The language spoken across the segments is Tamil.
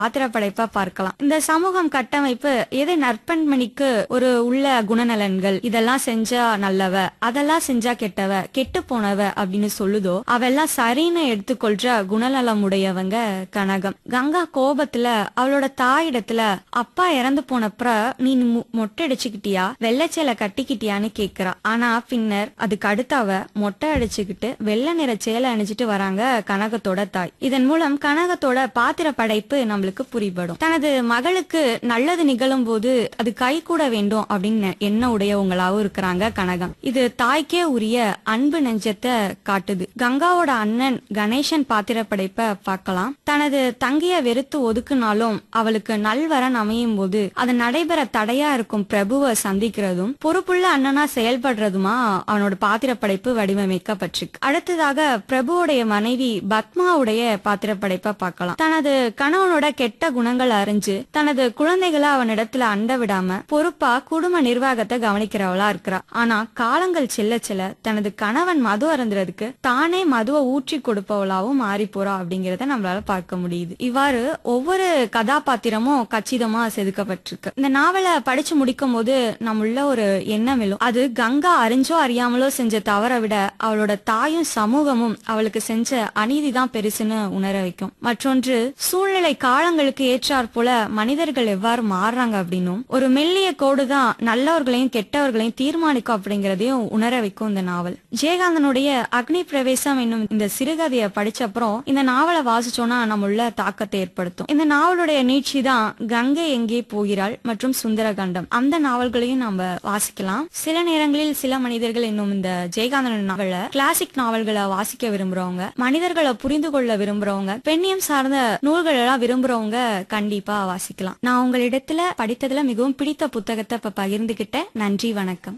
பாத்திரப்படைப்பா பார்க்கலாம். இந்த சமூகம் கட்டமைப்பு எதை நற்பண்பணிக்கு ஒரு உள்ள குணநலன்கள் இதெல்லாம் செஞ்சா நல்லவ, அதெல்லாம் செஞ்சா கெட்டவ, கெட்டு போனவ அப்படின்னு சொல்லுதோ அவெல்லாம் சரின்னு எடுத்துக்கொள்ற குணநலம் உடையவங்க கனகம். கங்கா கோபத்துல அவளோட தாயிடத்துல அப்பா இறந்து போனப்ப நீ மொட்டை அடிச்சுக்கிட்டியா, வெள்ளைச்சேலை கட்டிக்கிட்டியான்னு கேக்குறா. ஆனா பின்னர் அதுக்கு அடுத்தவ மொட்டை அடிச்சுக்கிட்டு வெள்ளை நிற சேலை அணிஞ்சிட்டு வராங்க கனகத்தோட தாய். இதன் மூலம் கனகத்தோட பாத்திர படைப்பு நம்மளுக்கு புரிபடும். தனது மகளுக்கு நல்லது நிகழும் போது அது கை கூட வேண்டும் அப்படின்னு எண்ண உடையவங்களாவும் இருக்கிறாங்க கனகம். இது தாய்க்கே உரிய அன்பு நெஞ்சத்தை காட்டுது. கங்காவோட அண்ணன் கணேசன் பாத்திர படைப்ப பார்க்கலாம். தனது தங்கைய வெறுத்து ஒதுக்குனாலும் அவளுக்கு நல்வரன் அமையும் போது அது நடைபெற தடையா இருக்கும் பிரபுவை சந்திக்கிறதும் பொறுப்புள்ள அண்ணனா செயல்படுறதுமா அவனோட பாத்திர படைப்பு வடிவமைக்கப்பட்டிருக்கு. அடுத்ததாக பிரபுவோடைய மனைவி பத்மாவுடைய பாத்திர படைப்ப பார்க்கலாம். தனது கணவனோட கெட்ட குணங்கள் அறிஞ்சு தனது குழந்தைகளை அவனிடத்துல அண்ட விடாம பொறுப்பா குடும்ப நிர்வாகத்தை கவனிக்கிறவளா இருக்கிறா. ஆனா காலங்கள் செல்ல செல்ல தனது கணவன் மது அருந்துறதுக்கு தானே மதுவை ஊற்றி கொடுப்பவளாவும் மாறி போறா அப்படிங்கறத நம்மளால பார்க்க முடியுது. இவ்வாறு ஒவ்வொரு கதாபாத்திரமும் கச்சிதமா செதுக்கப்பட்டிருக்கு. இந்த நாவலை படிச்சு முடிக்கும் போது நம்முள்ள ஒரு எண்ணம் எழும். அது கங்கா அறிஞ்சோ அறியாமலோ செஞ்ச தவற விட அவளோட தாயும் சமூகமும் அவளுக்கு செஞ்ச அநீதிதான் பெருசுன்னு உணர வைக்கும். மற்றொன்று சூழ்நிலை காலங்களுக்கு ஏற்றாற் போல மனிதர்கள் எவ்வாறு மாறுறாங்க அப்படின்னும் ஒரு மெல்லிய கோடுதான் நல்லவர்களையும் கெட்டவர்களையும் தீர்மானிக்கும் அப்படிங்கறதையும் உணர வைக்கும் இந்த நாவல். ஜெயகாந்தனுடைய அக்னி பிரவேசம் என்னும் இந்த சிறுகதையை படிச்சப்புறம் இந்த நாவலை வாசிச்சோம்னா நம்முள்ள தாக்கத்தை ஏற்படுத்தும். இந்த நாவலுடைய நீட்சி தான் கங்கை எங்கே போகிறாள் மற்றும் சுந்தரகாண்டம். அந்த நாவல்களையும் நம்ம வாசிக்கலாம். சில நேரங்களில் சில மனிதர்கள் என்னும் இந்த ஜெயகாந்தன் நாவல கிளாசிக் நாவல்களை வாசிக்க விரும்புறவங்க, மனிதர்களை புரிந்து கொள்ள விரும்புறவங்க, பெண்ணியம் சார்ந்த நூல்கள் எல்லாம் விரும்புறவங்க கண்டிப்பா வாசிக்கலாம். நான் உங்களிடத்துல படித்ததுல மிகவும் பிடித்த புத்தகத்தை இப்ப பகிர்ந்துகிட்டேன். நன்றி, வணக்கம்.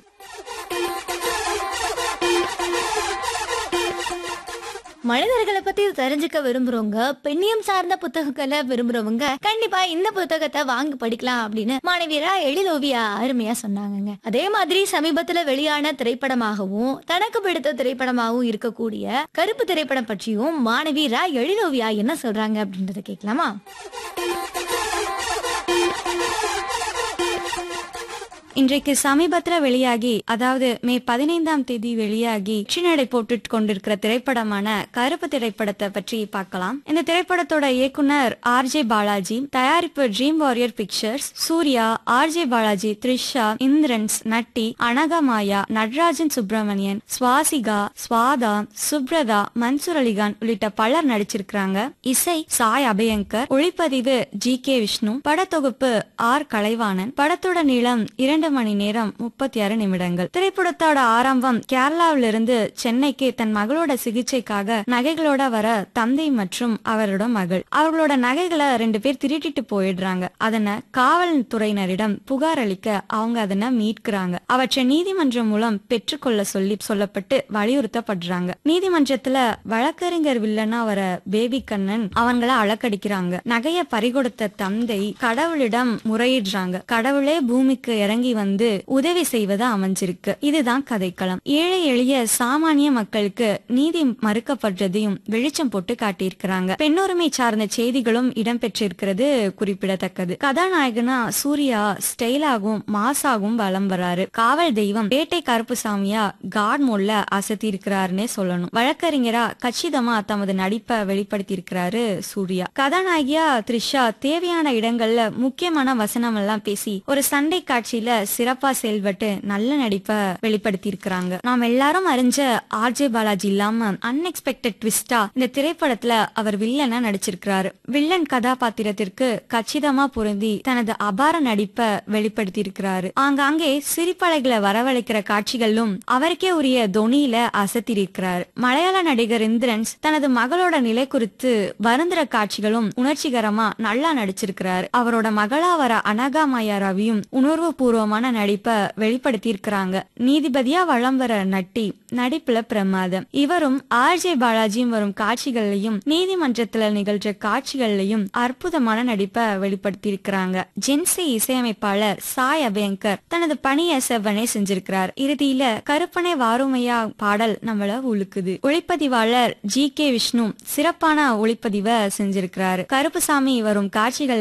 மனிதர்களை பத்தி தெரிஞ்சுக்க விரும்புறவங்க, பெண்ணியம் சார்ந்த புத்தகங்களை விரும்புறவங்க கண்டிப்பா இந்த புத்தகத்தை வாங்கி படிக்கலாம் அப்படின்னு மாணவியரா எழிலோவியா அருமையா சொன்னாங்க. அதே மாதிரி சமீபத்துல வெளியான திரைப்படமாகவும் தனக்கு பிடித்த திரைப்படமாகவும் இருக்கக்கூடிய கருப்பு திரைப்படம் பற்றியும் மாணவியரா எழிலோவியா என்ன சொல்றாங்க அப்படின்றத கேட்கலாமா? இன்றைக்கு சமீபத்துல வெளியாகி, அதாவது மே 15ஆம் தேதி வெளியாகி வெற்றி நடை போட்டு கொண்டிருக்கிற திரைப்படமான கருப்பு திரைப்படத்தை பற்றி பார்க்கலாம். இந்த திரைப்படத்தோட இயக்குனர் ஆர்ஜே பாலாஜி, தயாரிப்பு dream warrior pictures, Surya, RJ Balaji, Trisha, Indrans, நட்டி, அனகமாயா, நடராஜன் சுப்பிரமணியன், சுவாசிகா, ஸ்வாதா, சுப்ரதா, மன்சூர் அலிகான் உள்ளிட்ட பலர் நடிச்சிருக்கிறாங்க. இசை சாய் அபயங்கர், ஒளிப்பதிவு ஜி.கே. விஷ்ணு, படத்தொகுப்பு ஆர் கலைவாணன். படத்தோட நீளம் 2 மணி நேரம் 36 நிமிடங்கள். திரைப்படத்தோட ஆரம்பம் கேரளாவிலிருந்து சென்னைக்கு தன் மகளோட சிகிச்சைக்காக நகைகளோட வர தந்தை மற்றும் அவரோட மகள். அவர்களோட நகைகளை 2 பேர் திருட்டிட்டு போயிடுறாங்க. அதனை காவல்துறையினரிடம் புகார் அளிக்க அவங்க அதனை மீட்கிறாங்க. அவற்றை நீதிமன்றம் மூலம் பெற்றுக்கொள்ள சொல்லப்பட்டு வலியுறுத்தப்படுறாங்க. நீதிமன்றத்துல வழக்கறிஞர் வில்லனா வர பேபி கண்ணன் அவங்களை அலக்கடிக்கிறாங்க. நகைய பறிகொடுத்த தந்தை கடவுளிடம் முறையிடுறாங்க. கடவுளே பூமிக்கு இறங்கி வந்து உதவி செய்வதா அமைஞ்சிருக்கு. இதுதான் கதைக்களம். ஏழை எளிய சாமானிய மக்களுக்கு நீதி மறுக்கப்படுறதையும் வெளிச்சம் போட்டு காட்டியிருக்கிறாங்க. பெண்ணுரிமை சார்ந்த செய்திகளும் இடம்பெற்றிருக்கிறது குறிப்பிடத்தக்கது. கதாநாயகனா சூர்யா ஸ்டைலாகவும் மாசாகவும் வலம் வராரு. காவல் தெய்வம் பேட்டை கருப்புசாமியா காட் மோட்ல அசத்தி இருக்கிறாருன்னே சொல்லணும். வழக்கறிஞரா கச்சிதமா தமது நடிப்பை வெளிப்படுத்தி இருக்கிறாரு சூர்யா. கதாநாயகியா த்ரிஷா தேவையான இடங்கள்ல முக்கியமான வசனம் எல்லாம் பேசி ஒரு சண்டை காட்சியில சிறப்பா செயல்பட்டு நல்ல நடிப்பை வெளிப்படுத்தி இருக்கிறாங்க. நாம் எல்லாரும் அறிஞ்ச ஆர்ஜே பாலாஜி இல்லாம அன்எக்ஸ்பெக்டட் ட்விஸ்டா இந்த திரைப்படத்துல அவர் வில்லனா நடிச்சிருக்கிறாரு. வில்லன் கதாபாத்திரத்திற்கு கச்சிதமா பொருந்தி தனது அபார நடிப்பை வெளிப்படுத்தி இருக்கிறாரு. ஆங்காங்கே சிரிப்பலைகளை வரவழைக்கிற காட்சிகளும் அவருக்கே உரிய தொனியில அசத்திருக்கிறார். மலையாள நடிகர் இந்திரன்ஸ் தனது மகளோட நிலை குறித்து வருந்துற காட்சிகளும் உணர்ச்சிகரமா நல்லா நடிச்சிருக்கிறார். அவரோட மகளா வர அனகமாயா ரவியும் உணர்வு பூர்வமா அற்புதமான நடிப்பை வெளிப்படுத்தி இருக்கிறாங்க. நீதிபதியா வளம் வர நட்டி நடிப்புல பிரமாதம். இவரும் ஆர்ஜே பாலாஜியும் வரும் காட்சிகள்லயும் நீதிமன்றத்துல நிகழ்ற காட்சிகள்லயும் அற்புதமான நடிப்பை வெளிப்படுத்தி இருக்கிறாங்க. ஜென்சி இசையமைப்பாளர் சாய் அபயங்கர் தனது பணியை செவ்வனே செஞ்சிருக்கிறார். இறுதியில கருப்பனை வாருமையா பாடல் நம்மள உழுக்குது. ஒளிப்பதிவாளர் ஜி கே விஷ்ணு சிறப்பான ஒளிப்பதிவை செஞ்சிருக்கிறாரு. கருப்புசாமி வரும் காட்சிகள்